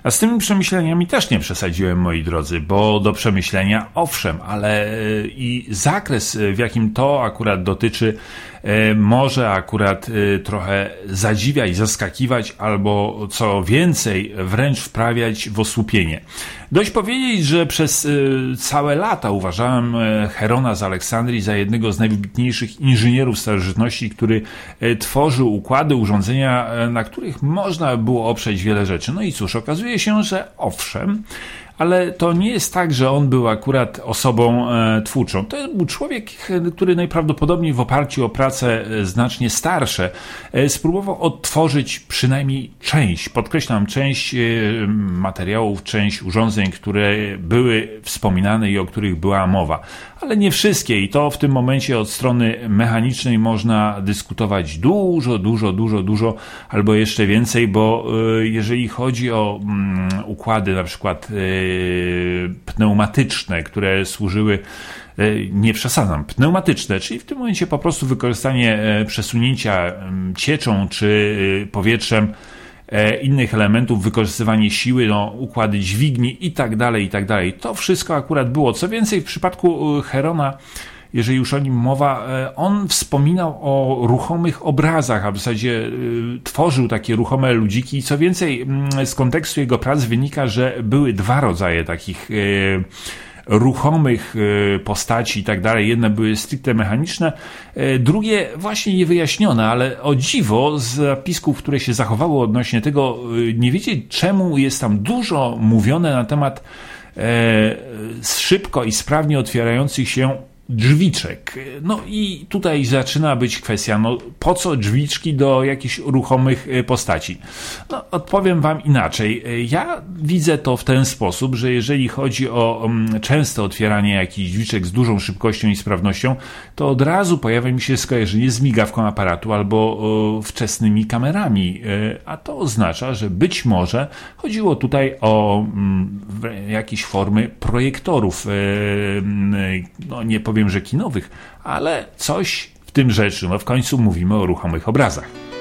A z tymi przemyśleniami też nie przesadziłem, moi drodzy, bo do przemyślenia owszem, ale i zakres, w jakim to akurat dotyczy, może akurat trochę zadziwiać, zaskakiwać, albo co więcej, wręcz wprawiać w osłupienie. Dość powiedzieć, że przez całe lata uważałem Herona z Aleksandrii za jednego z najwybitniejszych inżynierów starożytności, który tworzył układy, urządzenia, na których można było oprzeć wiele rzeczy. No i cóż, okazuje się, że owszem, ale to nie jest tak, że on był akurat osobą twórczą. To był człowiek, który najprawdopodobniej w oparciu o prace znacznie starsze spróbował odtworzyć przynajmniej część, podkreślam, część materiałów, część urządzeń, które były wspominane i o których była mowa. Ale nie wszystkie i to w tym momencie od strony mechanicznej można dyskutować dużo, albo jeszcze więcej, bo jeżeli chodzi o układy na przykład pneumatyczne, które służyły, nie przesadzam, pneumatyczne, czyli w tym momencie po prostu wykorzystanie przesunięcia cieczą czy powietrzem innych elementów, wykorzystywanie siły, układy dźwigni i tak dalej. To wszystko akurat było. Co więcej, w przypadku Herona, jeżeli już o nim mowa, on wspominał o ruchomych obrazach, a w zasadzie tworzył takie ruchome ludziki. Co więcej, z kontekstu jego prac wynika, że były dwa rodzaje takich ruchomych postaci i tak dalej. Jedne były stricte mechaniczne, drugie właśnie niewyjaśnione, ale o dziwo z zapisków, które się zachowały odnośnie tego, nie wiecie czemu jest tam dużo mówione na temat szybko i sprawnie otwierających się drzwiczek. No i tutaj zaczyna być kwestia, po co drzwiczki do jakichś ruchomych postaci? Odpowiem wam inaczej. Ja widzę to w ten sposób, że jeżeli chodzi o częste otwieranie jakichś drzwiczek z dużą szybkością i sprawnością, to od razu pojawia mi się skojarzenie z migawką aparatu albo wczesnymi kamerami. A to oznacza, że być może chodziło tutaj o jakieś formy projektorów, nie powiem, że kinowych, ale coś w tym rzeczy. W końcu mówimy o ruchomych obrazach.